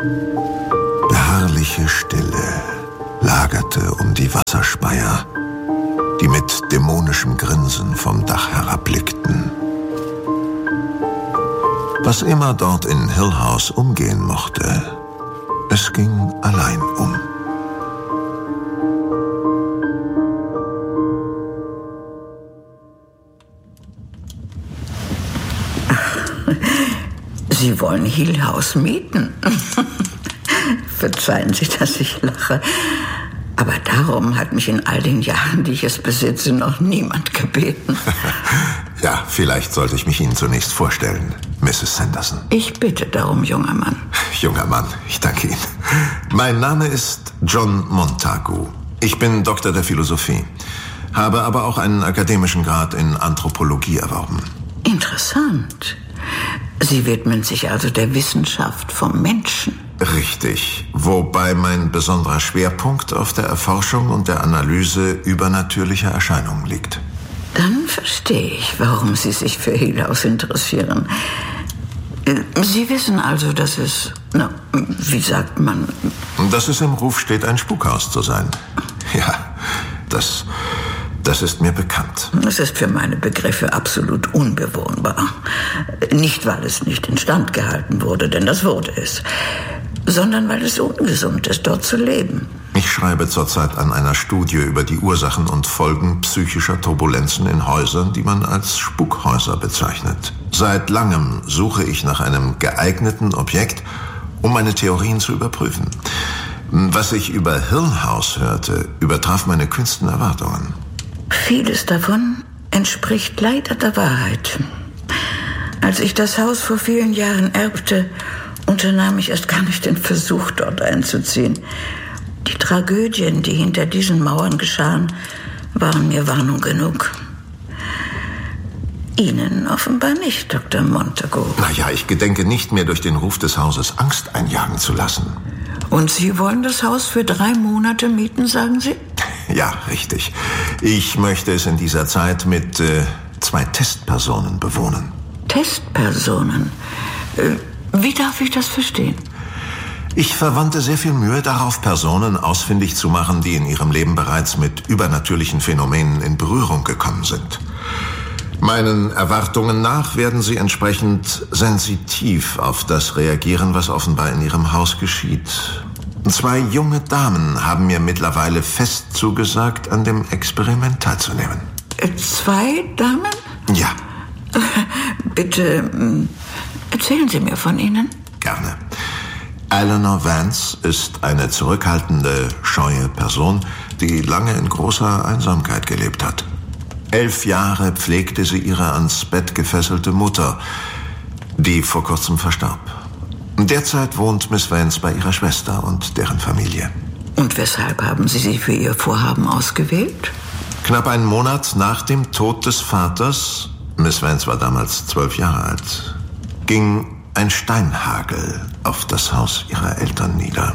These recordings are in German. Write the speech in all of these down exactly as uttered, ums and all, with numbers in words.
Beharrliche Stille lagerte um die Wasserspeier, die mit dämonischem Grinsen vom Dach herabblickten. Was immer dort in Hill House umgehen mochte, es ging allein um. Sie wollen Hill House mieten? Verzeihen Sie, dass ich lache. Aber darum hat mich in all den Jahren, die ich es besitze, noch niemand gebeten. Ja, vielleicht sollte ich mich Ihnen zunächst vorstellen, Misses Sanderson. Ich bitte darum, junger Mann. Junger Mann, ich danke Ihnen. Mein Name ist John Montagu. Ich bin Doktor der Philosophie, habe aber auch einen akademischen Grad in Anthropologie erworben. Interessant. Sie widmen sich also der Wissenschaft vom Menschen. Richtig, wobei mein besonderer Schwerpunkt auf der Erforschung und der Analyse übernatürlicher Erscheinungen liegt. Dann verstehe ich, warum Sie sich für Hill House interessieren. Sie wissen also, dass es, na, wie sagt man? Dass es im Ruf steht, ein Spukhaus zu sein. Ja, das... Das ist mir bekannt. Es ist für meine Begriffe absolut unbewohnbar. Nicht, weil es nicht instand gehalten wurde, denn das wurde es, sondern weil es ungesund ist, dort zu leben. Ich schreibe zurzeit an einer Studie über die Ursachen und Folgen psychischer Turbulenzen in Häusern, die man als Spukhäuser bezeichnet. Seit langem suche ich nach einem geeigneten Objekt, um meine Theorien zu überprüfen. Was ich über Hill House hörte, übertraf meine kühnsten Erwartungen. Vieles davon entspricht leider der Wahrheit. Als ich das Haus vor vielen Jahren erbte, unternahm ich erst gar nicht den Versuch, dort einzuziehen. Die Tragödien, die hinter diesen Mauern geschahen, waren mir Warnung genug. Ihnen offenbar nicht, Doktor Montagu. Na ja, ich gedenke nicht mehr, durch den Ruf des Hauses Angst einjagen zu lassen. Und Sie wollen das Haus für drei Monate mieten, sagen Sie? Ja, richtig. Ich möchte es in dieser Zeit mit äh, zwei Testpersonen bewohnen. Testpersonen? Äh, wie darf ich das verstehen? Ich verwandte sehr viel Mühe darauf, Personen ausfindig zu machen, die in ihrem Leben bereits mit übernatürlichen Phänomenen in Berührung gekommen sind. Meinen Erwartungen nach werden sie entsprechend sensitiv auf das reagieren, was offenbar in ihrem Haus geschieht. Zwei junge Damen haben mir mittlerweile fest zugesagt, an dem Experiment teilzunehmen. Zwei Damen? Ja. Bitte erzählen Sie mir von ihnen. Gerne. Eleanor Vance ist eine zurückhaltende, scheue Person, die lange in großer Einsamkeit gelebt hat. Elf Jahre pflegte sie ihre ans Bett gefesselte Mutter, die vor kurzem verstarb. Derzeit wohnt Miss Vance bei ihrer Schwester und deren Familie. Und weshalb haben Sie sie für Ihr Vorhaben ausgewählt? Knapp einen Monat nach dem Tod des Vaters, Miss Vance war damals zwölf Jahre alt, ging ein Steinhagel auf das Haus ihrer Eltern nieder.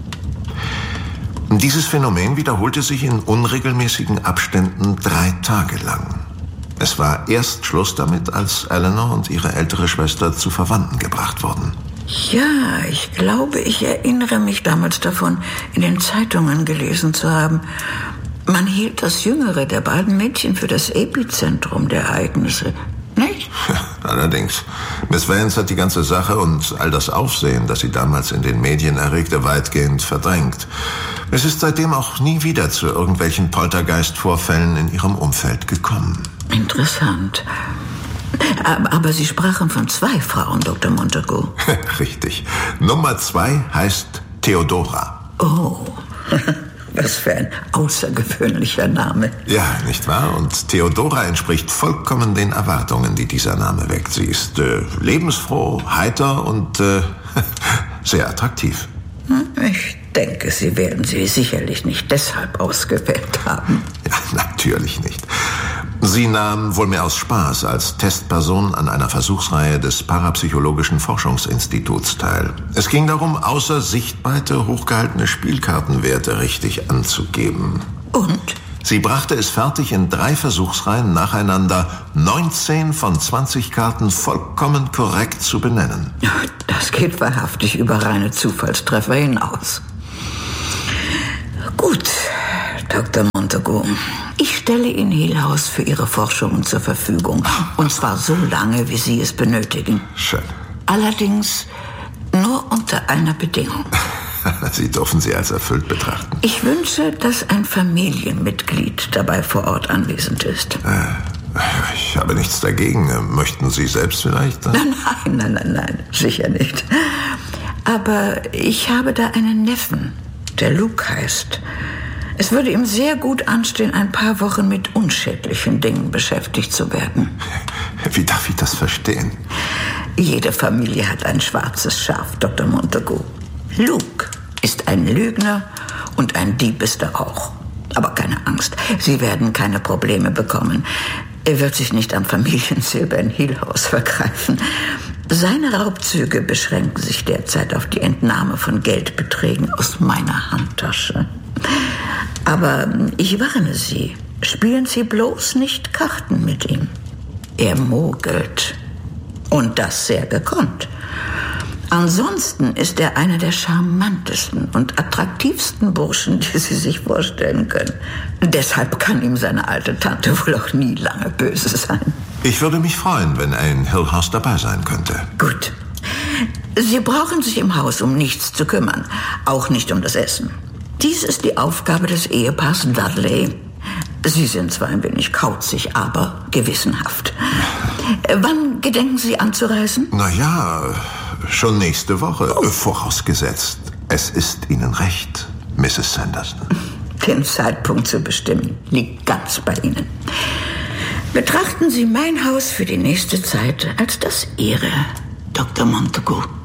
Dieses Phänomen wiederholte sich in unregelmäßigen Abständen drei Tage lang. Es war erst Schluss damit, als Eleanor und ihre ältere Schwester zu Verwandten gebracht wurden. Ja, ich glaube, ich erinnere mich damals davon, in den Zeitungen gelesen zu haben. Man hielt das jüngere der beiden Mädchen für das Epizentrum der Ereignisse, nicht? Allerdings. Miss Vance hat die ganze Sache und all das Aufsehen, das sie damals in den Medien erregte, weitgehend verdrängt. Es ist seitdem auch nie wieder zu irgendwelchen Poltergeist-Vorfällen in ihrem Umfeld gekommen. Interessant. Aber Sie sprachen von zwei Frauen, Doktor Montagu. Richtig. Nummer zwei heißt Theodora. Oh, was für ein außergewöhnlicher Name. Ja, nicht wahr? Und Theodora entspricht vollkommen den Erwartungen, die dieser Name weckt. Sie ist äh, lebensfroh, heiter und äh, sehr attraktiv. Ich denke, Sie werden sie sicherlich nicht deshalb ausgewählt haben. Ja, natürlich nicht. Sie nahm wohl mehr aus Spaß als Testperson an einer Versuchsreihe des Parapsychologischen Forschungsinstituts teil. Es ging darum, außer Sichtweite hochgehaltene Spielkartenwerte richtig anzugeben. Und? Sie brachte es fertig, in drei Versuchsreihen nacheinander neunzehn von zwanzig Karten vollkommen korrekt zu benennen. Das geht wahrhaftig über reine Zufallstreffer hinaus. Gut, Doktor Montagu, ich stelle Ihnen Hill House für Ihre Forschungen zur Verfügung. Und zwar so lange, wie Sie es benötigen. Schön. Allerdings nur unter einer Bedingung. Sie dürfen sie als erfüllt betrachten. Ich wünsche, dass ein Familienmitglied dabei vor Ort anwesend ist. Äh, ich habe nichts dagegen. Möchten Sie selbst vielleicht? Nein, nein, nein, nein, nein, sicher nicht. Aber ich habe da einen Neffen, der Luke heißt. Es würde ihm sehr gut anstehen, ein paar Wochen mit unschädlichen Dingen beschäftigt zu werden. Wie darf ich das verstehen? Jede Familie hat ein schwarzes Schaf, Doktor Montagu. Luke ist ein Lügner und ein Dieb ist er auch. Aber keine Angst, Sie werden keine Probleme bekommen. Er wird sich nicht am Familiensilber in Hill House vergreifen. Seine Raubzüge beschränken sich derzeit auf die Entnahme von Geldbeträgen aus meiner Handtasche. Aber ich warne Sie, spielen Sie bloß nicht Karten mit ihm. Er mogelt. Und das sehr gekonnt. Ansonsten ist er einer der charmantesten und attraktivsten Burschen, die Sie sich vorstellen können. Deshalb kann ihm seine alte Tante wohl auch nie lange böse sein. Ich würde mich freuen, wenn ein Hill House dabei sein könnte. Gut. Sie brauchen sich im Haus um nichts zu kümmern, auch nicht um das Essen. Dies ist die Aufgabe des Ehepaars Dudley. Sie sind zwar ein wenig kauzig, aber gewissenhaft. Wann gedenken Sie anzureisen? Na ja, schon nächste Woche. Oh. Vorausgesetzt, es ist Ihnen recht, Misses Sanderson. Den Zeitpunkt zu bestimmen liegt ganz bei Ihnen. Betrachten Sie mein Haus für die nächste Zeit als das Ihre, Doktor Montagu.